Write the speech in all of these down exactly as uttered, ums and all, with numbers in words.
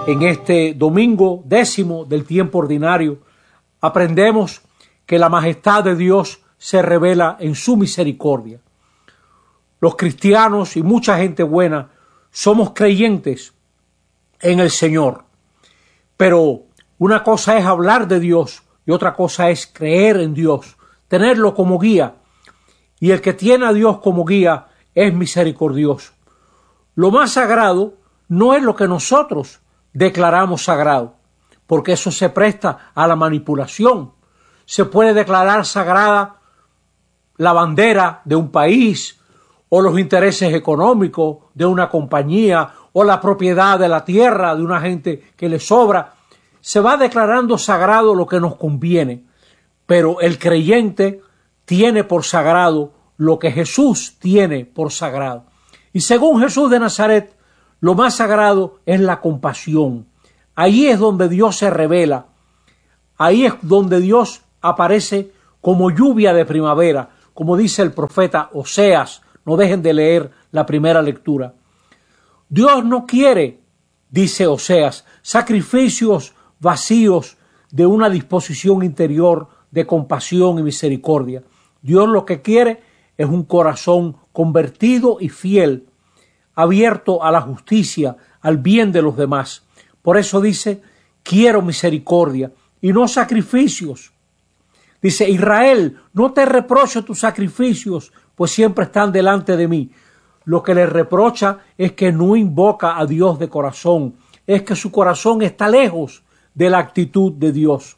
En este domingo décimo del tiempo ordinario, aprendemos que la majestad de Dios se revela en su misericordia. Los cristianos y mucha gente buena somos creyentes en el Señor, pero una cosa es hablar de Dios y otra cosa es creer en Dios, tenerlo como guía, y el que tiene a Dios como guía es misericordioso. Lo más sagrado no es lo que nosotros declaramos sagrado, porque eso se presta a la manipulación. Se puede declarar sagrada la bandera de un país, o los intereses económicos de una compañía, o la propiedad de la tierra de una gente que le sobra. Se va declarando sagrado lo que nos conviene, pero el creyente tiene por sagrado lo que Jesús tiene por sagrado. Y según Jesús de Nazaret, lo más sagrado es la compasión. Ahí es donde Dios se revela. Ahí es donde Dios aparece como lluvia de primavera, como dice el profeta Oseas. No dejen de leer la primera lectura. Dios no quiere, dice Oseas, sacrificios vacíos de una disposición interior de compasión y misericordia. Dios lo que quiere es un corazón convertido y fiel, abierto a la justicia, al bien de los demás. Por eso dice, quiero misericordia y no sacrificios. Dice, Israel, no te reprocho tus sacrificios, pues siempre están delante de mí. Lo que le reprocha es que no invoca a Dios de corazón, es que su corazón está lejos de la actitud de Dios.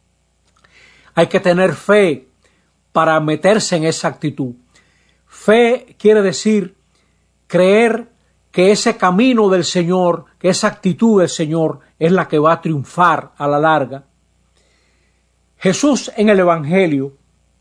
Hay que tener fe para meterse en esa actitud. Fe quiere decir creer que ese camino del Señor, que esa actitud del Señor es la que va a triunfar a la larga. Jesús en el Evangelio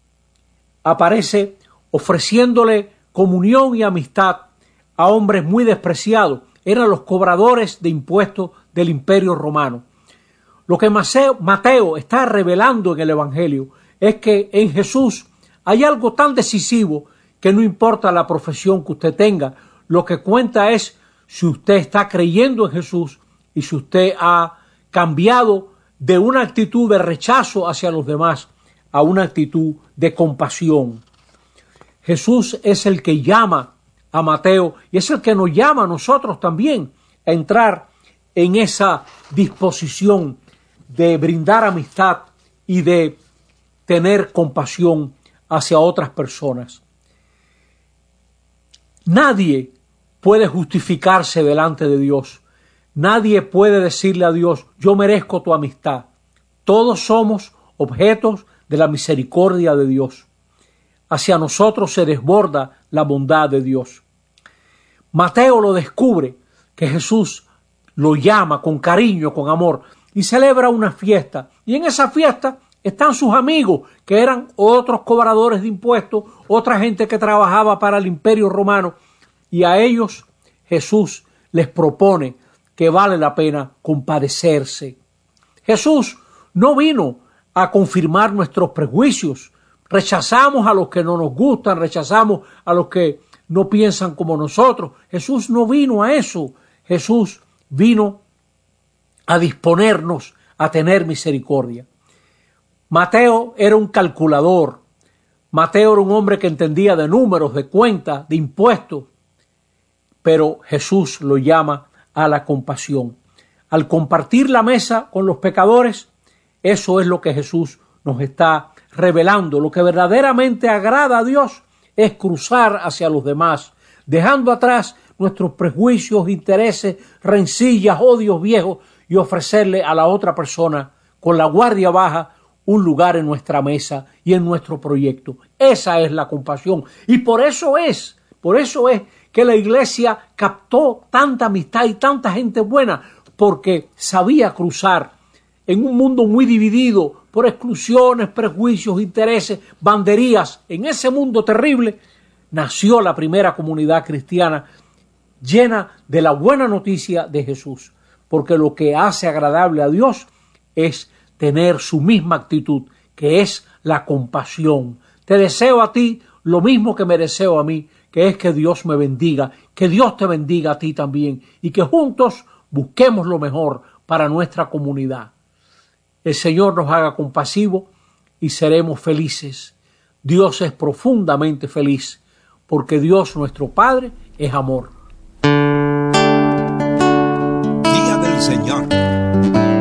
aparece ofreciéndole comunión y amistad a hombres muy despreciados. Eran los cobradores de impuestos del Imperio Romano. Lo que Mateo está revelando en el Evangelio es que en Jesús hay algo tan decisivo que no importa la profesión que usted tenga. Lo que cuenta es si usted está creyendo en Jesús y si usted ha cambiado de una actitud de rechazo hacia los demás a una actitud de compasión. Jesús es el que llama a Mateo y es el que nos llama a nosotros también a entrar en esa disposición de brindar amistad y de tener compasión hacia otras personas. Nadie puede justificarse delante de Dios. Nadie puede decirle a Dios, yo merezco tu amistad. Todos somos objetos de la misericordia de Dios. Hacia nosotros se desborda la bondad de Dios. Mateo lo descubre, que Jesús lo llama con cariño, con amor, y celebra una fiesta. Y en esa fiesta están sus amigos, que eran otros cobradores de impuestos, otra gente que trabajaba para el Imperio Romano, y a ellos Jesús les propone que vale la pena compadecerse. Jesús no vino a confirmar nuestros prejuicios. Rechazamos a los que no nos gustan, rechazamos a los que no piensan como nosotros. Jesús no vino a eso. Jesús vino a disponernos a tener misericordia. Mateo era un calculador. Mateo era un hombre que entendía de números, de cuentas, de impuestos. Pero Jesús lo llama a la compasión. Al compartir la mesa con los pecadores, eso es lo que Jesús nos está revelando. Lo que verdaderamente agrada a Dios es cruzar hacia los demás, dejando atrás nuestros prejuicios, intereses, rencillas, odios viejos y ofrecerle a la otra persona con la guardia baja un lugar en nuestra mesa y en nuestro proyecto. Esa es la compasión. Y por eso es, por eso es que la iglesia captó tanta amistad y tanta gente buena, porque sabía cruzar en un mundo muy dividido por exclusiones, prejuicios, intereses, banderías. En ese mundo terrible nació la primera comunidad cristiana llena de la buena noticia de Jesús, porque lo que hace agradable a Dios es tener su misma actitud, que es la compasión. Te deseo a ti lo mismo que me deseo a mí, que es que Dios me bendiga, que Dios te bendiga a ti también, y que juntos busquemos lo mejor para nuestra comunidad. El Señor nos haga compasivos y seremos felices. Dios es profundamente feliz, porque Dios nuestro Padre es amor. Día del Señor.